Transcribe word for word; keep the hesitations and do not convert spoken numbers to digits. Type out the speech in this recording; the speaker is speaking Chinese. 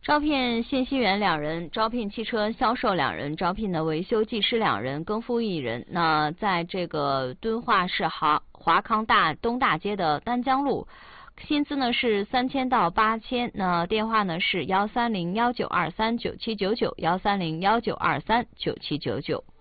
招聘信息员两人，招聘汽车销售两人，招聘的维修技师两人，更夫一人。那在这个敦化市华华康大东大街的丹江路，薪资呢是三千到八千。那电话呢是幺三零幺九二三九七九九，幺三零幺九二三九七九九。